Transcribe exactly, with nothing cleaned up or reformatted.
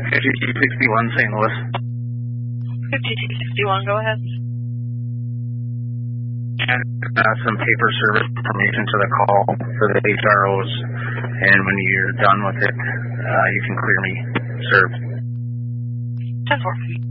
fifty-two sixty-one, Saint Louis. fifty-two sixty-one, go ahead. And uh, some paper service information to the call for the H R Os. And when you're done with it, uh, you can clear me, sir. ten four.